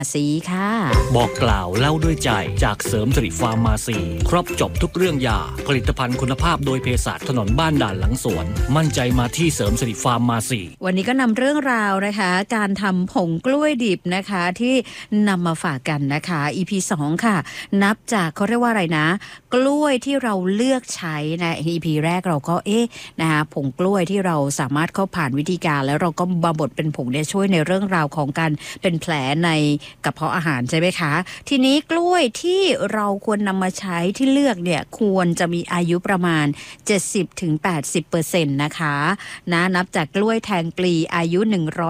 สีค่ะบอกกล่าวเล่าด้วยใจจากเสริมสิริฟาร์มาซีครบจบทุกเรื่องยาผลิตภัณฑ์คุณภาพโดยเภสัชถนนบ้านด่านหลังสวนมั่นใจมาที่เสริมสิริฟาร์มาซีวันนี้ก็นำเรื่องราวนะคะการทำผงกล้วยดิบนะคะที่นำมาฝากกันนะคะ EP 2 ค่ะนับจากเขาเรียกว่าอะไรนะกล้วยที่เราเลือกใช้นะ EP แรกเราก็นะคะผงกล้วยที่เราสามารถเข้าผ่านวิธีการแล้วเราก็มาบดเป็นผงเนี่ยช่วยในเรื่องราวของการเป็นแผลในกระเพาะอาหารใช่ไหมคะทีนี้กล้วยที่เราควรนำมาใช้ที่เลือกเนี่ยควรจะมีอายุประมาณ 70-80% นะคะนับจากกล้วยแทงปลีอายุ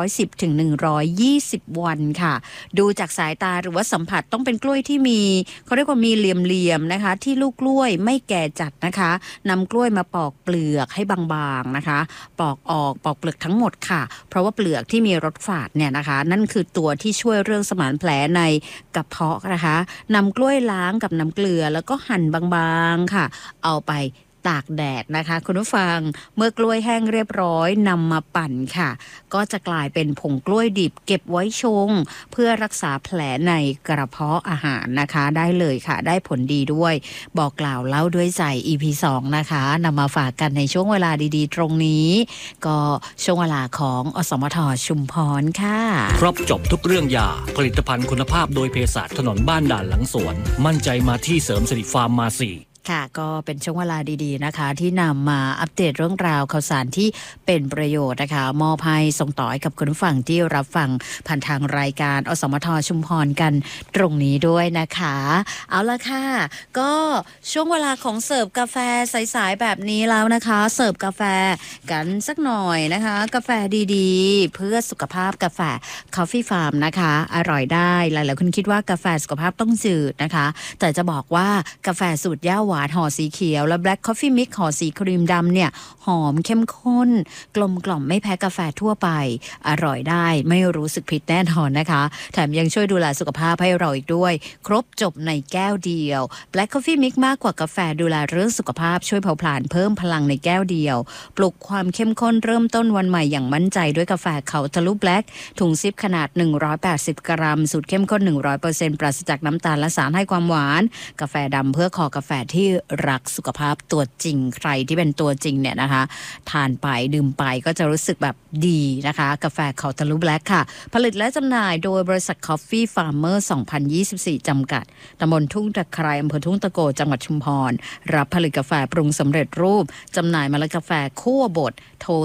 110-120 วันค่ะดูจากสายตาหรือว่าสัมผัสต้องเป็นกล้วยที่มีเขาเรียกว่ามีเหลี่ยมๆนะคะที่ลูกกล้วยไม่แก่จัดนะคะนำกล้วยมาปอกเปลือกให้บางๆนะคะปอกเปลือกทั้งหมดค่ะเพราะว่าเปลือกที่มีรสฝาดเนี่ยนะคะนั่นคือตัวที่ช่วยเรื่องสมานแผลในกระเพาะนะคะนำกล้วยล้างกับน้ำเกลือแล้วก็หั่นบางๆค่ะเอาไปตากแดดนะคะคุณผู้ฟังเมื่อกล้วยแห้งเรียบร้อยนำมาปั่นค่ะก็จะกลายเป็นผงกล้วยดิบเก็บไว้ชงเพื่อรักษาแผลในกระเพาะอาหารนะคะได้เลยค่ะได้ผลดีด้วยบอกกล่าวเล่าด้วยใจ EP 2 นะคะนำมาฝากกันในช่วงเวลาดีๆตรงนี้ก็ช่วงเวลาของอสมทชุมพรค่ะครบจบทุกเรื่องยาผลิตภัณฑ์คุณภาพโดยเภสัชถนนบ้านด่านหลังสวนมั่นใจมาที่เสริมสิริฟาร์มาซีค่ะก็เป็นช่วงเวลาดีๆนะคะที่นำมาอัปเดตเรื่องราวข่าวสารที่เป็นประโยชน์นะคะมอบให้ส่งต่อให้กับคุณผู้ฟังที่รับฟังผ่านทางรายการอสมทชุมพรกันตรงนี้ด้วยนะคะเอาละค่ะก็ช่วงเวลาของเสิร์ฟกาแฟสายๆแบบนี้แล้วนะคะเสิร์ฟกาแฟกันสักหน่อยนะคะกาแฟดีๆเพื่อสุขภาพกาแฟ Coffee Farm นะคะอร่อยได้หลายๆคนคิดว่ากาแฟสุขภาพต้องจืดนะคะแต่จะบอกว่ากาแฟสูตรย่าหวานห่อสีเขียวและ Black Coffee Mix ห่อสีครีมดำเนี่ยหอมเข้มข้นกลมกล่อมไม่แพ้กาแฟทั่วไปอร่อยได้ไม่รู้สึกผิดแน่นอนนะคะแถมยังช่วยดูแลสุขภาพให้เราอีกด้วยครบจบในแก้วเดียว Black Coffee Mix มากกว่ากาแฟดูแลเรื่องสุขภาพช่วยเผาผลาญเพิ่มพลังในแก้วเดียวปลุกความเข้มข้นเริ่มต้นวันใหม่อย่างมั่นใจด้วยกาแฟเขาทะลุ Black ถุงซิปขนาด180 กรัมสูตรเข้มข้น 100% ปราศจากน้ำตาลและสารให้ความหวานกาแฟดำเพื่อคอกาแฟที่รักสุขภาพตัวจริงใครที่เป็นตัวจริงเนี่ยนะคะทานไปดื่มไปก็จะรู้สึกแบบดีนะคะกาแฟเขาทะลุแบล็คค่ะผลิตและจำหน่ายโดยบริษัท Coffee Farmer 2024 จำกัดตำบลทุ่งตะไคร้อำเภอทุ่งตะโกจังหวัดชุมพรรับผลิตกาแฟปรุงสำเร็จรูปจำหน่ายเมล็ดกาแฟคั่วบดโทร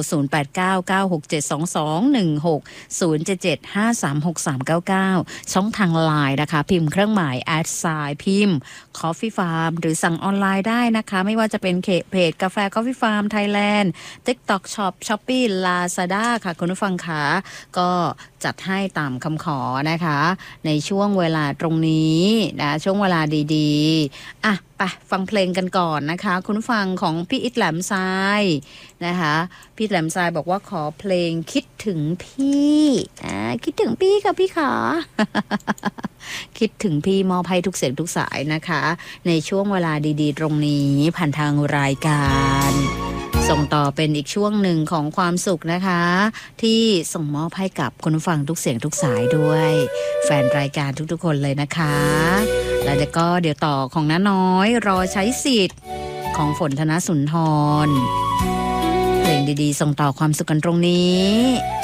0899672216 077536399 ช่องทางไลน์นะคะพิมพ์เครื่องหมายแอดไซน์พิมพ์ Coffee Farm หรือสั่งออนไลน์ได้นะคะไม่ว่าจะเป็นเพจกาแฟ Coffee Farm Thailand TikTok Shop Shopee Lazada ค่ะคุณผู้ฟังคะก็จัดให้ตามคำขอนะคะในช่วงเวลาตรงนี้นะช่วงเวลาดีๆอ่ะไปฟังเพลงกันก่อนนะคะคุณผู้ฟังของพี่อิทแหลมทรายนะคะพี่แหลมทรายบอกว่าขอเพลงคิดถึงพี่คิดถึงพี่ค่ะพี่ขา คิดถึงพี่มอบให้ทุกเสียงทุกสายนะคะในช่วงเวลาดีๆตรงนี้ผ่านทางรายการส่งต่อเป็นอีกช่วงหนึ่งของความสุขนะคะที่ส่งมอบให้กับคุณผู้ฟังทุกเสียงทุกสายด้วยแฟนรายการทุกๆคนเลยนะคะแล้วก็เดี๋ยวต่อของน้าน้อยรอใช้สิทธิ์ของฝนธนสุนทรเพลงดีๆส่งต่อความสุขกันตรงนี้